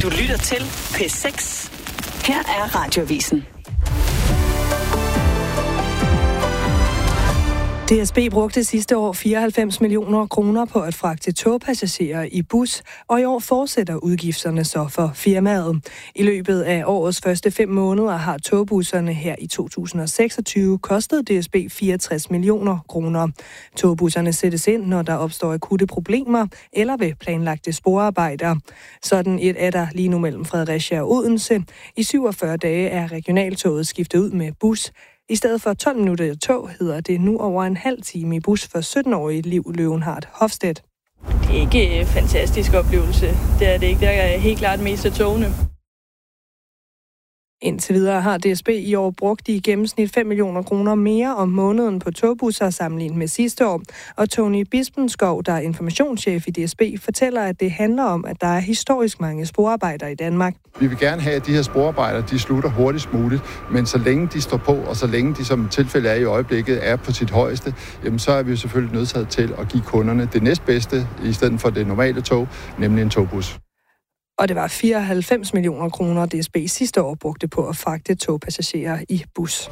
Du lytter til P6. Her er Radioavisen. DSB brugte sidste år 94 millioner kroner på at fragte togpassagerer i bus, og i år fortsætter udgifterne så for firmaet. I løbet af årets første 5 måneder har togbusserne her i 2026 kostet DSB 64 millioner kroner. Togbusserne sættes ind, når der opstår akutte problemer eller ved planlagte sporarbejder. Sådan et er der lige nu mellem Fredericia og Odense. I 47 dage er regionaltoget skiftet ud med bus. I stedet for 12 minutter i tog hedder det nu over en halv time i bus for 17-årige Liv Løvenhardt Hofstedt. Det er ikke en fantastisk oplevelse. Det er det ikke. Der er helt klart mest af togene. Indtil videre har DSB i år brugt i gennemsnit 5 millioner kroner mere om måneden på togbusser sammenlignet med sidste år. Og Tony Bispenskov, der er informationschef i DSB, fortæller, at det handler om, at der er historisk mange sporarbejder i Danmark. Vi vil gerne have, at de her sporarbejder, de slutter hurtigst muligt, men så længe de står på, og så længe de som tilfælde er i øjeblikket, er på sit højeste, jamen så er vi jo selvfølgelig nødsaget til at give kunderne det næstbedste, i stedet for det normale tog, nemlig en togbus. Og det var 94 millioner kroner, DSB sidste år brugte på at fragte togpassagerer i bus.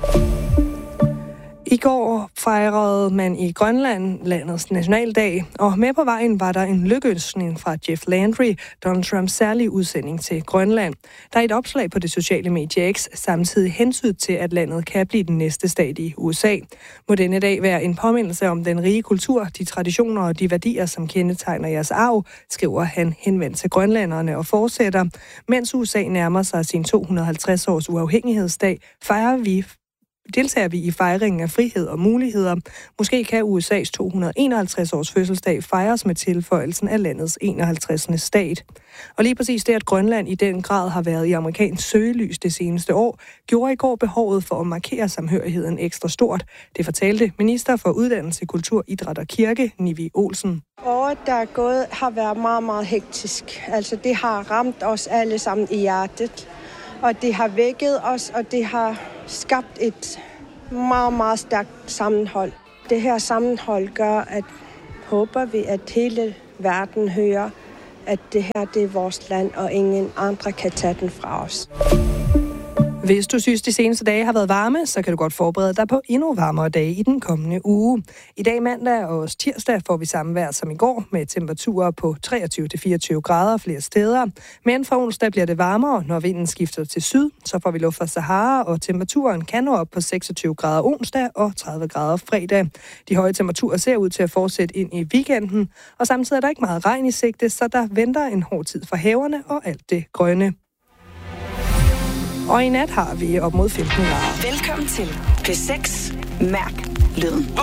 I går fejrede man i Grønland landets nationaldag, og med på vejen var der en lykønskning fra Jeff Landry, Donald Trumps særlige udsending til Grønland. Der er et opslag på det sociale medie X, samtidig hensynet til, at landet kan blive den næste stat i USA. Må denne dag være en påmindelse om den rige kultur, de traditioner og de værdier, som kendetegner jeres arv, skriver han henvendt til grønlænderne og fortsætter. Mens USA nærmer sig sin 250-års uafhængighedsdag, deltager vi i fejringen af frihed og muligheder. Måske kan USA's 251-års fødselsdag fejres med tilføjelsen af landets 51. stat. Og lige præcis det, at Grønland i den grad har været i amerikansk søgelys det seneste år, gjorde i går behovet for at markere samhørigheden ekstra stort. Det fortalte minister for Uddannelse, Kultur, Idræt og Kirke, Nivi Olsen. Året, der er gået, har været meget, meget hektisk. Altså, det har ramt os alle sammen i hjertet. Og det har vækket os, og det har skabt et meget, meget stærkt sammenhold. Det her sammenhold gør, at håber vi, at hele verden hører, at det her det er vores land, og ingen andre kan tage den fra os. Hvis du synes, de seneste dage har været varme, så kan du godt forberede dig på endnu varmere dage i den kommende uge. I dag mandag og tirsdag får vi samme vejr som i går, med temperaturer på 23-24 grader flere steder. Men fra onsdag bliver det varmere, når vinden skifter til syd. Så får vi luft fra Sahara, og temperaturen kan nå op på 26 grader onsdag og 30 grader fredag. De høje temperaturer ser ud til at fortsætte ind i weekenden, og samtidig er der ikke meget regn i sigte, så der venter en hård tid for haverne og alt det grønne. Og i nat har vi op mod 15 grader. Velkommen til P6. Mærk lyden.